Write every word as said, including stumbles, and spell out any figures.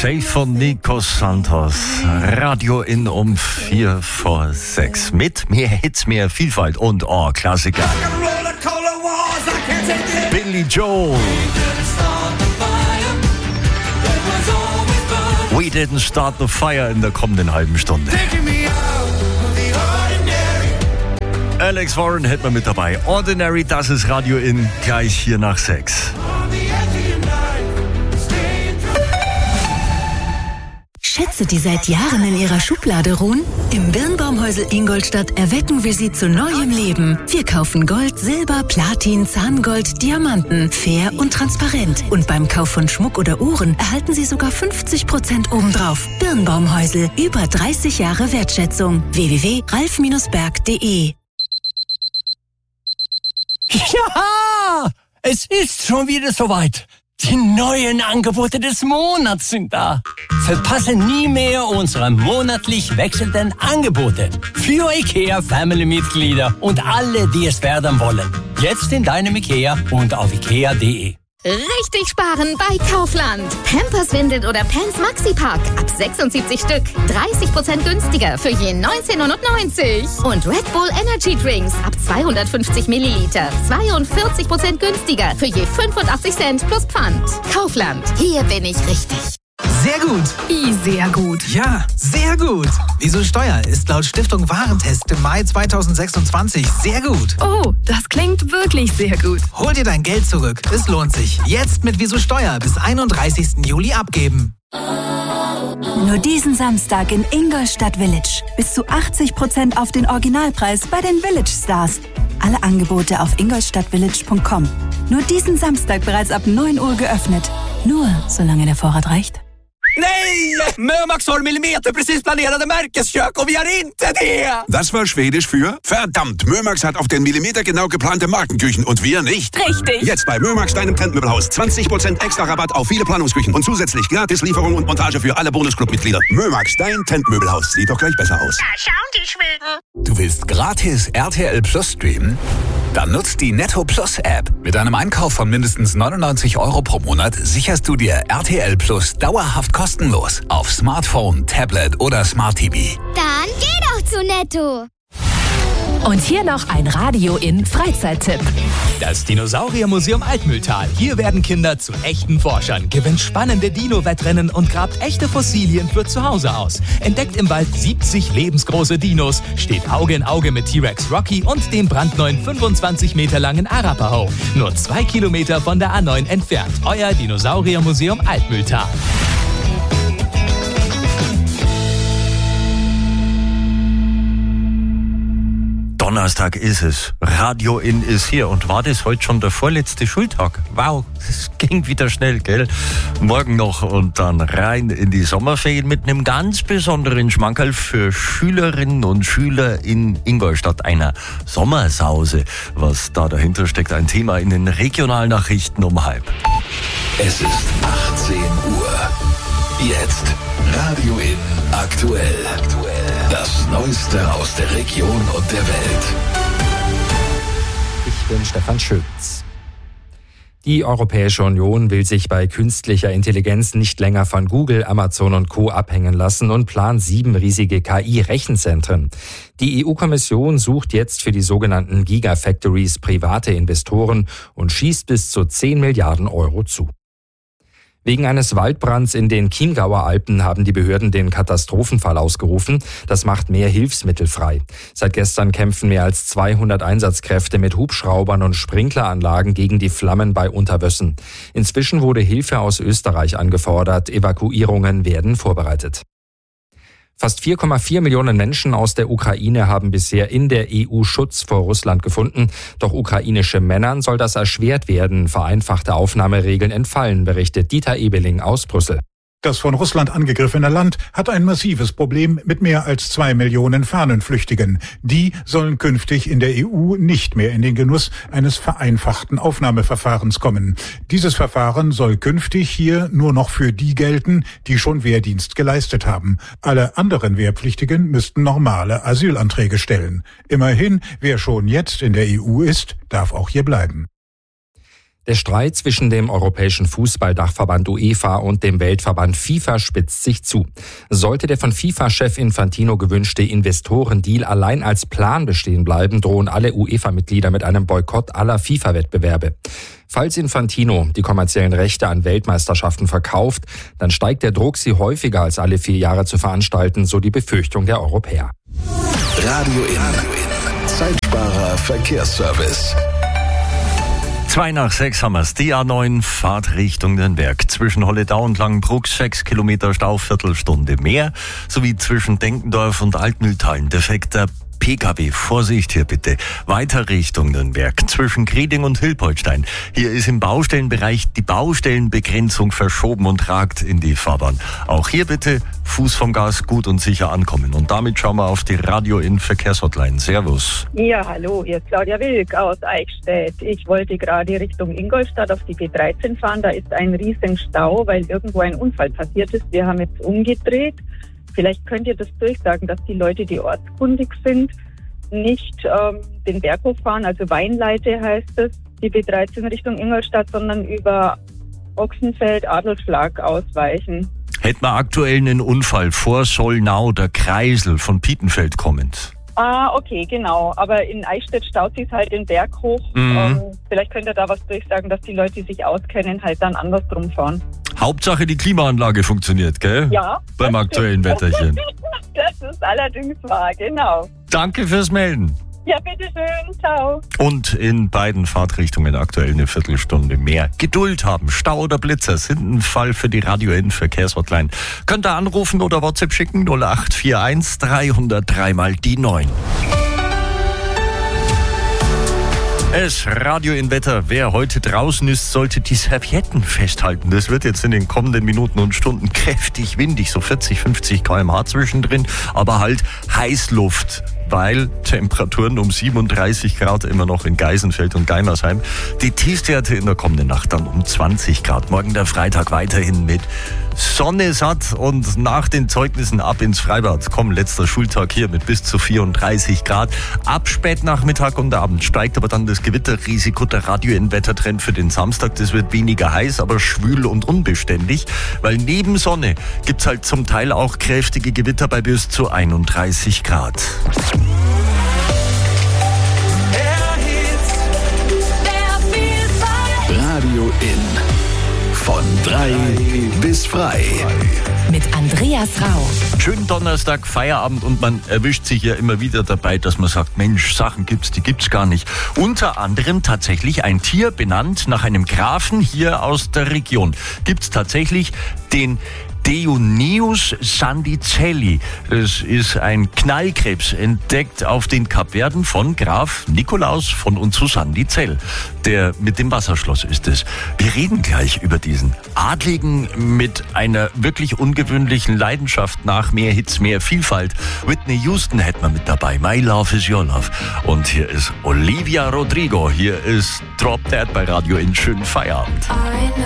Safe von Nico Santos. Radio in um vier vor sechs. Mit mehr Hits, mehr Vielfalt und oh, Klassiker. Billy Joel. We didn't start the fire in der kommenden halben Stunde. Alex Warren hätten wir mit dabei. Ordinary, das ist Radio in, gleich hier nach sechs. Schätze, die seit Jahren in ihrer Schublade ruhen? Im Birnbaumhäusl Ingolstadt erwecken wir sie zu neuem Leben. Wir kaufen Gold, Silber, Platin, Zahngold, Diamanten, fair und transparent. Und beim Kauf von Schmuck oder Uhren erhalten Sie sogar fünfzig Prozent obendrauf. Birnbaumhäusl, über dreißig Jahre Wertschätzung. w w w punkt ralf berg punkt de. Ja, es ist schon wieder soweit. Die neuen Angebote des Monats sind da. Verpasse nie mehr unsere monatlich wechselnden Angebote für IKEA Family-Mitglieder und alle, die es werden wollen. Jetzt in deinem IKEA und auf ikea punkt de. Richtig sparen bei Kaufland. Pampers Windel oder Pants Maxi Pack ab sechsundsiebzig Stück. dreißig Prozent günstiger für je neunzehn neunundneunzig. Und Red Bull Energy Drinks ab zweihundertfünfzig Milliliter. zweiundvierzig Prozent günstiger für je fünfundachtzig Cent plus Pfand. Kaufland. Hier bin ich richtig. Sehr gut. Wie sehr gut? Ja, sehr gut. Wieso Steuer ist laut Stiftung Warentest im Mai zweitausendsechsundzwanzig sehr gut. Oh, das klingt wirklich sehr gut. Hol dir dein Geld zurück. Es lohnt sich. Jetzt mit Wieso Steuer bis einunddreißigsten Juli abgeben. Nur diesen Samstag in Ingolstadt Village. Bis zu achtzig Prozent auf den Originalpreis bei den Village Stars. Alle Angebote auf ingolstadtvillage punkt com. Nur diesen Samstag bereits ab neun Uhr geöffnet. Nur solange der Vorrat reicht. Nej! Mömax har millimeter precis planerade märkeskök och vi har inte det! Das war Schwedisch für verdammt, Mömax hat auf den Millimeter genau geplante Markenküchen und wir nicht. Richtig. Jetzt bei Mömax, deinem Trendmöbelhaus. zwanzig Prozent extra Rabatt auf viele Planungsküchen und zusätzlich Gratis-Lieferung und Montage für alle Bonusclub-Mitglieder. Mömax, dein Trendmöbelhaus. Sieht doch gleich besser aus. Da schauen die Schweden. Du willst gratis R T L Plus streamen? Dann nutzt die Netto Plus App. Mit einem Einkauf von mindestens neunundneunzig Euro pro Monat sicherst du dir R T L Plus dauerhaft kostenlos auf Smartphone, Tablet oder Smart T V. Dann geh doch zu Netto. Und hier noch ein Radio in Freizeittipp. Das Dinosauriermuseum Altmühltal. Hier werden Kinder zu echten Forschern, gewinnt spannende Dino-Wettrennen und grabt echte Fossilien für zu Hause aus. Entdeckt im Wald siebzig lebensgroße Dinos, steht Auge in Auge mit T-Rex Rocky und dem brandneuen fünfundzwanzig Meter langen Arapaho. Nur zwei Kilometer von der A neun entfernt. Euer Dinosauriermuseum Altmühltal. Donnerstag ist es. Radio in ist hier. Und war das heute schon der vorletzte Schultag? Wow, es ging wieder schnell, gell? Morgen noch und dann rein in die Sommerferien mit einem ganz besonderen Schmankerl für Schülerinnen und Schüler in Ingolstadt, einer Sommersause. Was da dahinter steckt, ein Thema in den Regionalnachrichten um halb. Es ist achtzehn Uhr. Jetzt Radio in aktuell. Das Neueste aus der Region und der Welt. Ich bin Stefan Schütz. Die Europäische Union will sich bei künstlicher Intelligenz nicht länger von Google, Amazon und Co. abhängen lassen und plant sieben riesige K I-Rechenzentren. Die E U-Kommission sucht jetzt für die sogenannten Gigafactories private Investoren und schießt bis zu zehn Milliarden Euro zu. Wegen eines Waldbrands in den Chiemgauer Alpen haben die Behörden den Katastrophenfall ausgerufen. Das macht mehr Hilfsmittel frei. Seit gestern kämpfen mehr als zweihundert Einsatzkräfte mit Hubschraubern und Sprinkleranlagen gegen die Flammen bei Unterwössen. Inzwischen wurde Hilfe aus Österreich angefordert. Evakuierungen werden vorbereitet. Fast vier Komma vier Millionen Menschen aus der Ukraine haben bisher in der E U Schutz vor Russland gefunden. Doch ukrainische Männern soll das erschwert werden. Vereinfachte Aufnahmeregeln entfallen, berichtet Dieter Ebeling aus Brüssel. Das von Russland angegriffene Land hat ein massives Problem mit mehr als zwei Millionen Fahnenflüchtigen. Die sollen künftig in der E U nicht mehr in den Genuss eines vereinfachten Aufnahmeverfahrens kommen. Dieses Verfahren soll künftig hier nur noch für die gelten, die schon Wehrdienst geleistet haben. Alle anderen Wehrpflichtigen müssten normale Asylanträge stellen. Immerhin, wer schon jetzt in der E U ist, darf auch hier bleiben. Der Streit zwischen dem Europäischen Fußballdachverband UEFA und dem Weltverband FIFA spitzt sich zu. Sollte der von FIFA-Chef Infantino gewünschte Investorendeal allein als Plan bestehen bleiben, drohen alle UEFA-Mitglieder mit einem Boykott aller FIFA-Wettbewerbe. Falls Infantino die kommerziellen Rechte an Weltmeisterschaften verkauft, dann steigt der Druck, sie häufiger als alle vier Jahre zu veranstalten, so die Befürchtung der Europäer. Radio in. Zeitsparer Verkehrsservice. Zwei nach sechs haben wir's. Die A neun Fahrt Richtung den Berg. Zwischen Holledau und Langenbruck sechs Kilometer Stau, Viertelstunde mehr. Sowie zwischen Denkendorf und Altmühltal ein defekter P K W. Vorsicht hier bitte. Weiter Richtung den Berg. Zwischen Kreding und Hilpoltstein. Hier ist im Baustellenbereich die Baustellenbegrenzung verschoben und ragt in die Fahrbahn. Auch hier bitte Fuß vom Gas, gut und sicher ankommen. Und damit schauen wir auf die Radio in Verkehrshotline. Servus. Ja, hallo, hier ist Claudia Wilk aus Eichstätt. Ich wollte gerade Richtung Ingolstadt auf die B dreizehn fahren. Da ist ein riesen Stau, weil irgendwo ein Unfall passiert ist. Wir haben jetzt umgedreht. Vielleicht könnt ihr das durchsagen, dass die Leute, die ortskundig sind, nicht ähm, den Berg hochfahren, also Weinleite heißt es, die B dreizehn Richtung Ingolstadt, sondern über Ochsenfeld, Adolfschlag ausweichen. Hätten wir aktuell einen Unfall vor Solnau, der Kreisel von Pietenfeld kommend. Ah, okay, genau. Aber in Eichstätt staut sich halt den Berg hoch. Mhm. Ähm, vielleicht könnt ihr da was durchsagen, dass die Leute, die sich auskennen, halt dann andersrum fahren. Hauptsache die Klimaanlage funktioniert, gell? Ja. Beim aktuellen Wetterchen. Das ist allerdings wahr, genau. Danke fürs Melden. Ja, bitteschön. Ciao. Und in beiden Fahrtrichtungen aktuell eine Viertelstunde mehr. Geduld haben. Stau oder Blitzer sind ein Fall für die Radio in Verkehrshotline. Könnt ihr anrufen oder WhatsApp schicken null acht vier eins drei null drei mal die neun. Es Radio in Wetter. Wer heute draußen ist, sollte die Servietten festhalten. Das wird jetzt in den kommenden Minuten und Stunden kräftig windig, so vierzig, fünfzig Kilometer pro Stunde zwischendrin, aber halt Heißluft, weil Temperaturen um siebenunddreißig Grad immer noch in Geisenfeld und Geimersheim. Die Tiefstwerte in der kommenden Nacht dann um zwanzig Grad. Morgen der Freitag weiterhin mit Sonne satt und nach den Zeugnissen ab ins Freibad. Komm, letzter Schultag hier mit bis zu vierunddreißig Grad. Ab Spätnachmittag und Abend steigt aber dann das Gewitterrisiko. Der Radio in Wettertrend für den Samstag. Das wird weniger heiß, aber schwül und unbeständig, weil neben Sonne gibt's halt zum Teil auch kräftige Gewitter bei bis zu einunddreißig Grad. Radio in. Von drei bis frei. Mit Andreas Rau. Schönen Donnerstag, Feierabend und man erwischt sich ja immer wieder dabei, dass man sagt, Mensch, Sachen gibt's, die gibt's gar nicht. Unter anderem tatsächlich ein Tier benannt nach einem Grafen hier aus der Region. Gibt's tatsächlich den Dioneus sandicelli. Das ist ein Knallkrebs, entdeckt auf den Kapverden von Graf Nikolaus von und zu Sandizell. Der mit dem Wasserschloss ist es. Wir reden gleich über diesen Adligen mit einer wirklich ungewöhnlichen Leidenschaft nach mehr Hits, mehr Vielfalt. Whitney Houston hätten wir mit dabei. My Love is Your Love. Und hier ist Olivia Rodrigo. Hier ist Drop Dead bei Radio in. Schönen Feierabend.